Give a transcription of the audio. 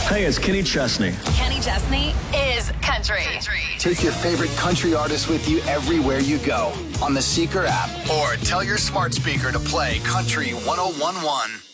Hey, it's Kenny Chesney. Kenny Chesney is country. Take your favorite country artists with you everywhere you go on the Seeker app or tell your smart speaker to play Country 101.1.